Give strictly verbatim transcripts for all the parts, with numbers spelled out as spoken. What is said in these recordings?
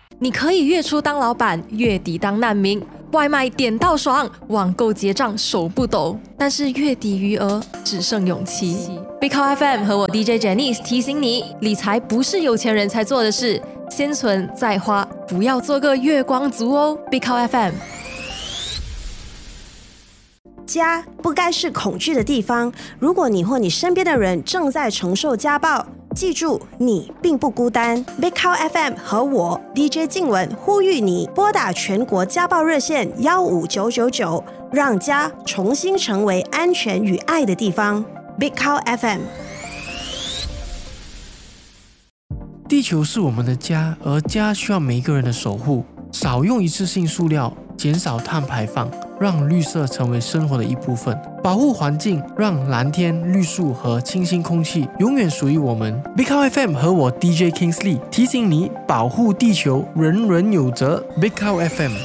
你可以月初当老板，月底当难民，外卖点到爽，网购结账手不抖，但是月底余额只剩勇气。Big Cow F M 和我 D J Janice 提醒你，理财不是有钱人才做的事，先存再花，不要做个月光族哦。Big Cow F M。 家不该是恐惧的地方。如果你或你身边的人正在承受家暴，记住，你并不孤单。Big Cow F M 和我 D J 静雯呼吁你拨打全国家暴热线一五九九九，让家重新成为安全与爱的地方。Big Cow F M。 地球是我们的家，而家需要每一个人的守护。少用一次性塑料，减少碳排放，让绿色成为生活的一部分。保护环境，让蓝天、绿树和清新空气永远属于我们。Big Cow F M 和我 D J Kingsley 提醒你，保护地球，人人有责。Big Cow F M。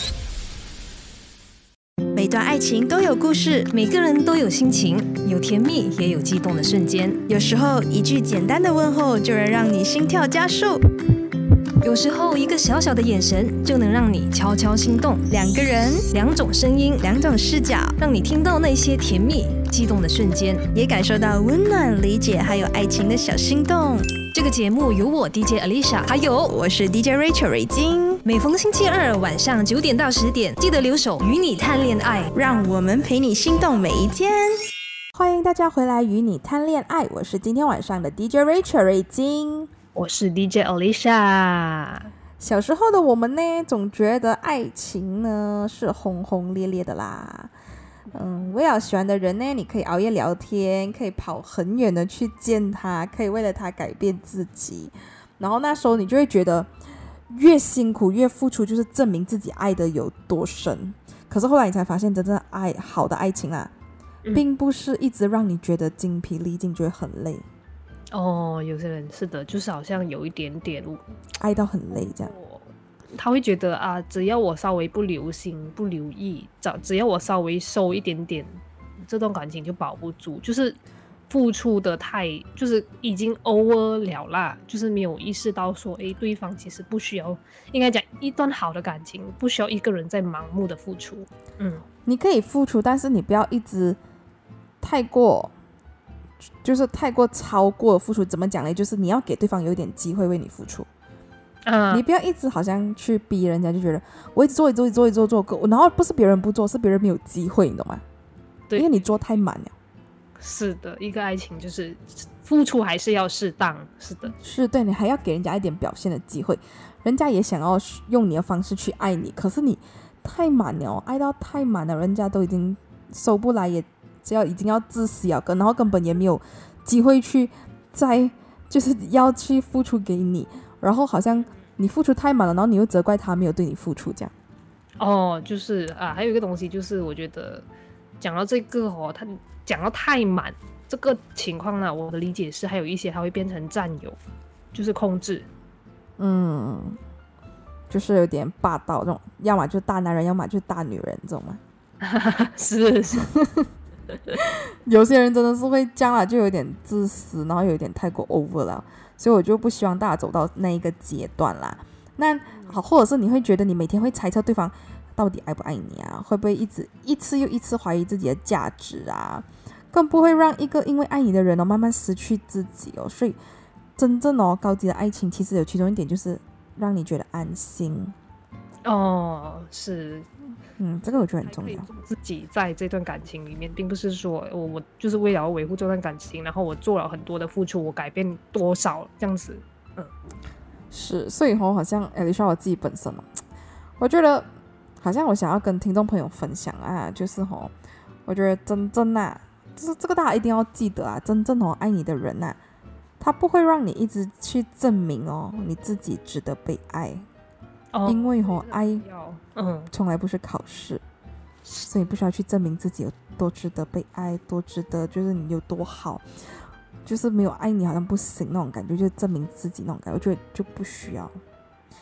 每段爱情都有故事， 每个人都有心情，有甜蜜也有激动的瞬间。 有时候一句简单的问候就能让你心跳加速， 有时候一个小小的眼神就能让你悄悄心动。 两个人， 两种声音， 两种视角， 让你听到那些甜蜜激动的瞬间， 也感受到温暖、理解还有爱情的小心动。 这个节目由我 D J Alicia， 还有我是 D J Rachel 瑞金。 每逢星期二晚上九点到十点，记得留守与你谈恋爱， 让我们陪你心动每一天。 欢迎大家回来与你谈恋爱，我是今天晚上的 D J Rachel 瑞金， 我是 D J Alicia。 小时候的我们呢，总觉得爱情呢是轰轰烈烈的啦。嗯，为了喜欢的人呢，你可以熬夜聊天，可以跑很远的去见他，可以为了他改变自己。然后那时候你就会觉得，越辛苦越付出，就是证明自己爱的有多深。可是后来你才发现，真正爱好的爱情啊，嗯、并不是一直让你觉得精疲力尽，觉得很累。 哦，有些人是的，就是好像有一点点爱到很累这样。 他会觉得啊，只要我稍微不留心、不留意，只要我稍微收一点点，这段感情就保不住。就是付出的太，就是已经 over 了啦，就是没有意识到说，哎，对方其实不需要，应该讲一段好的感情不需要一个人在盲目的付出。嗯， 你可以付出，但是你不要一直太过。就是太过超过付出，怎么讲呢？就是你要给对方有一点机会为你付出，嗯，你不要一直好像去逼人家，就觉得我一直做，一直做，一直做，一直做，做，然后不是别人不做，是别人没有机会，你懂吗？ 对， 因为你做太满了。 是的，一个爱情就是付出还是要适当，是的， 是对，你还要给人家一点表现的机会，人家也想要用你的方式去爱你，可是你太满了，爱到太满了，人家都已经收不来，也。只要已经要自私了，然后根本也没有机会去再就是要去付出给你，然后好像你付出太满了，然后你又责怪他没有对你付出这样。 哦，就是啊，还有一个东西就是我觉得讲到这个哦，他讲到太满这个情况呢，我的理解是还有一些他会变成占有，就是控制， 嗯，就是有点霸道这种，要么就是大男人，要么就是大女人这种嘛。 是是。 有些人真的是会这样啦，就有点自私，然后有点太过 over 了，所以我就不希望大家走到那一个阶段啦。那好，或者是你会觉得你每天会猜测对方到底爱不爱你啊，会不会一直一次又一次怀疑自己的价值啊，更不会让一个因为爱你的人哦慢慢失去自己哦。所以真正哦高级的爱情其实有其中一点就是让你觉得安心哦，是。 嗯，这个我觉得很重要。 自己在这段感情里面，并不是说我我就是为了要维护这段感情，然后我做了很多的付出，我改变多少这样子。嗯， 是，所以吼，好像 Alicia 我自己本身哦，我觉得好像我想要跟听众朋友分享啊，就是吼，我觉得真正啊，就是这个大家一定要记得啊，真正哦爱你的人啊，他不会让你一直去证明哦你自己值得被爱。哦、因为哦，爱嗯从来不是考试，所以不需要去证明自己有多值得被爱，多值得就是你有多好，就是没有爱你好像不行那种感觉，就证明自己那种感觉，我觉得就不需要。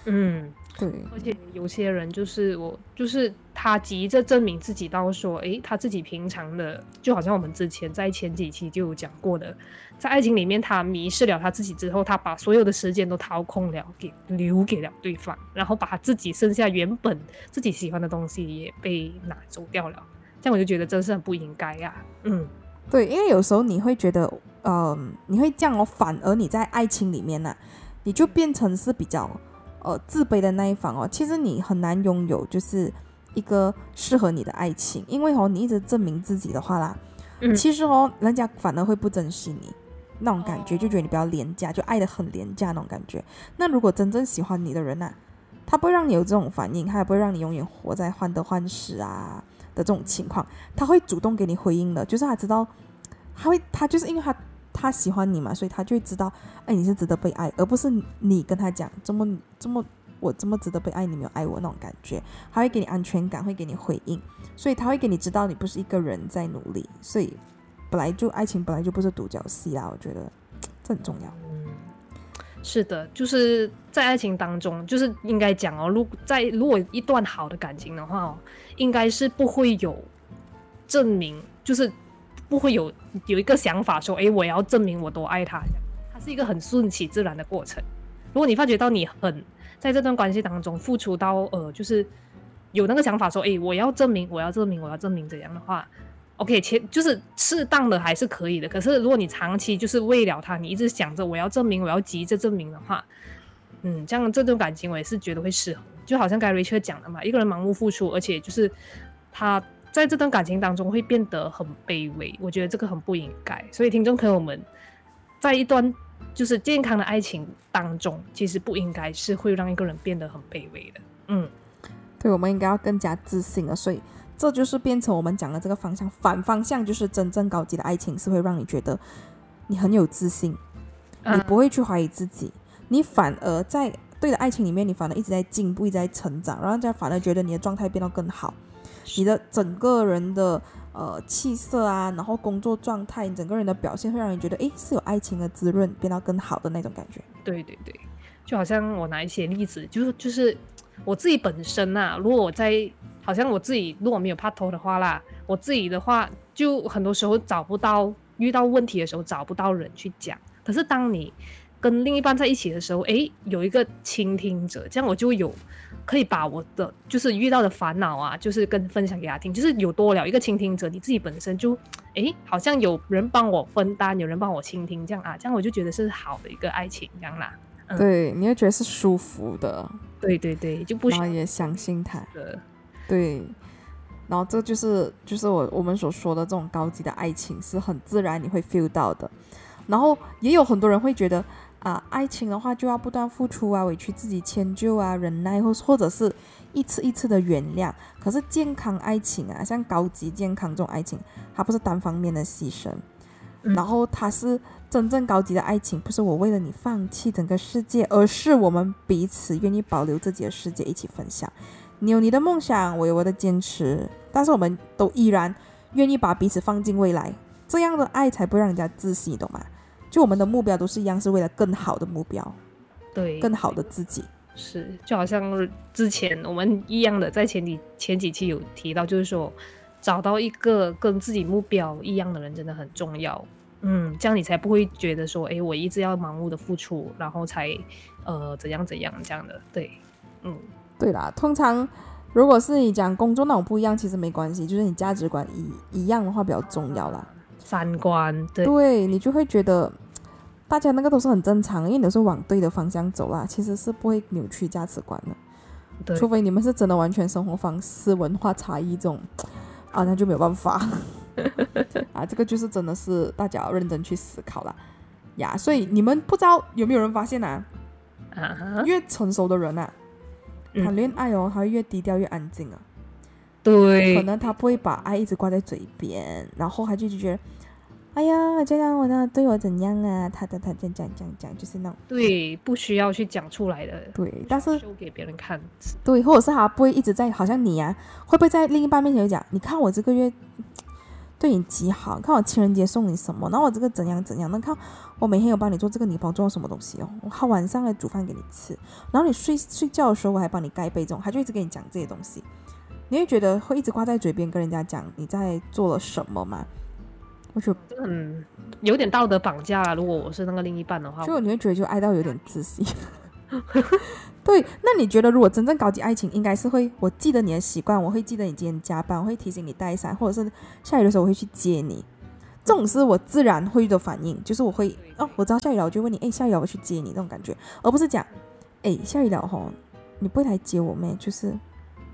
嗯， 对， 而且有些人就是我，就是他急着证明自己到说，诶，他自己平常的，就好像我们之前在前几期就有讲过的，在爱情里面他迷失了他自己之后，他把所有的时间都掏空了，给留给了对方，然后把他自己剩下原本自己喜欢的东西也被拿走掉了，这样我就觉得真是很不应该呀、啊。嗯， 对，因为有时候你会觉得，呃，你会这样哦，反而你在爱情里面呢、啊，你就变成是比较。呃，自卑的那一方哦，其实你很难拥有就是一个适合你的爱情，因为哦，你一直证明自己的话啦，嗯、其实哦，人家反而会不珍惜你，那种感觉就觉得你比较廉价，就爱得很廉价那种感觉。那如果真正喜欢你的人啊，他不会让你有这种反应，他也不会让你永远活在患得患失啊的这种情况，他会主动给你回应的，就是他知道，他会，他就是因为他。他喜欢你嘛，所以他就会知道，哎，你是值得被爱，而不是你跟他讲这么这么我这么值得被爱，你没有爱我那种感觉。他会给你安全感，会给你回应，所以他会给你知道你不是一个人在努力。所以本来就爱情本来就不是独角戏啦，我觉得这很重要。 嗯，是的，就是在爱情当中，就是应该讲哦，如在如果一段好的感情的话哦，应该是不会有证明，就是不会有有一个想法说，哎，我要证明我多爱他，它是一个很顺其自然的过程。如果你发觉到你很在这段关系当中付出到呃，就是有那个想法说，哎，我要证明，我要证明，我要证明怎样的话 ，OK， 前就是适当的还是可以的。可是如果你长期就是为了他，你一直想着我要证明，我要急着证明的话，嗯，这样这段感情我也是觉得会失衡。就好像刚才 Rachel 讲的嘛，一个人盲目付出，而且就是他在这段感情当中会变得很卑微，我觉得这个很不应该。所以听众朋友们，在一段就是健康的爱情当中，其实不应该是会让一个人变得很卑微的。嗯， 对，我们应该要更加自信了。所以这就是变成我们讲的这个方向，反方向就是真正高级的爱情是会让你觉得你很有自信，你不会去怀疑自己，你反而在对的爱情里面，你反而一直在进步，一直在成长，然后人家反而觉得你的状态变得更好，你的整个人的呃气色啊，然后工作状态，你整个人的表现会让人觉得，诶，是有爱情的滋润，变到更好的那种感觉。 对对对，就好像我拿一些例子，就是就是我自己本身啊，如果我在好像我自己如果没有拍拖的话啦，我自己的话就很多时候找不到，遇到问题的时候找不到人去讲。可是当你跟另一半在一起的时候，诶，有一个倾听者，这样我就有可以把我的就是遇到的烦恼啊，就是跟分享给他听，就是有多了一个倾听者，你自己本身就诶，好像有人帮我分担，有人帮我倾听，这样啊，这样我就觉得是好的一个爱情，这样啦。嗯、 对，你会觉得是舒服的。 对对对，就不需要然后也相信他。 的。 对，然后这就是就是我我们所说的这种高级的爱情是很自然你会 feel 到的。然后也有很多人会觉得啊，爱情的话就要不断付出啊，委屈自己迁就啊，忍耐，或或者是一次一次的原谅。可是健康爱情啊，像高级健康这种爱情，它不是单方面的牺牲， 嗯、 然后它是真正高级的爱情，不是我为了你放弃整个世界，而是我们彼此愿意保留自己的世界一起分享。你有你的梦想，我有我的坚持，但是我们都依然愿意把彼此放进未来，这样的爱才不会让人家窒息，你懂吗？就我们的目标都是一样，是为了更好的目标， 对， 更好的自己。 是，就好像之前我们一样的，在前几前几期有提到，就是说找到一个跟自己目标一样的人真的很重要。嗯，这样你才不会觉得说，哎，我一直要盲目的付出，然后才呃怎样怎样这样的。对，嗯， 对啦，通常如果是你讲工作那种不一样，其实没关系，就是你价值观一一样的话比较重要啦。 三观，对， 对，你就会觉得大家那个都是很正常的，因为你都是往对的方向走啦，其实是不会扭曲价值观的。 对， 除非你们是真的完全生活方式文化差异这种啊，那就没有办法啊，这个就是真的是大家要认真去思考啦呀。所以你们不知道有没有人发现啊， 啊越成熟的人啊， 嗯谈恋爱哦，他会越低调越安静啊。 对， 可能他不会把爱一直挂在嘴边，然后他就觉得，哎呀，这样我那对我怎样啊？他他他这样这样这样讲，就是那种对，不需要去讲出来的， 对，但是秀给别人看， 对，或者是他不会一直在，好像你啊，会不会在另一半面前讲，你看我这个月对你极好，看我情人节送你什么，然后我这个怎样怎样，那看我每天有帮你做这个，你帮我做什么东西哦，我晚上来煮饭给你吃，然后你睡睡觉的时候我还帮你盖被，这种他就一直跟你讲这些东西，你会觉得会一直挂在嘴边跟人家讲你在做了什么吗？我觉得嗯，有点道德绑架啦。如果我是那个另一半的话， 就你会觉得就爱到有点窒息。对，那你觉得如果真正高级爱情应该是会，我记得你的习惯，我会记得你今天加班，我会提醒你带伞，或者是下雨的时候我会去接你，这种是我自然会的反应，就是我会哦，我知道下雨了，我就问你，哎，下雨了我去接你这种感觉，而不是讲，哎，下雨了吼，你不会来接我咩？就是